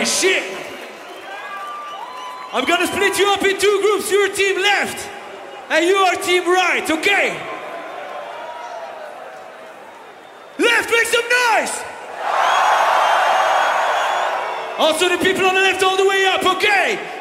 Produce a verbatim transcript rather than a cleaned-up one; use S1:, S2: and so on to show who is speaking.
S1: Holy shit! I'm gonna split you up in two groups. You're team left, and you are team right, okay? Left, make some noise! Also the people on the left all the way up, okay?